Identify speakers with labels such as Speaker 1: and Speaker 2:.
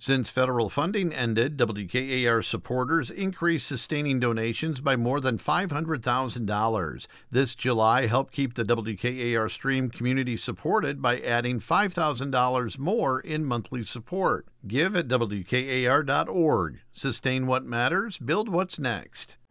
Speaker 1: Since federal funding ended, WKAR supporters increased sustaining donations by more than $500,000. This July helped keep the WKAR stream community supported by adding $5,000 more in monthly support. Give at WKAR.org. Sustain what matters, build what's next.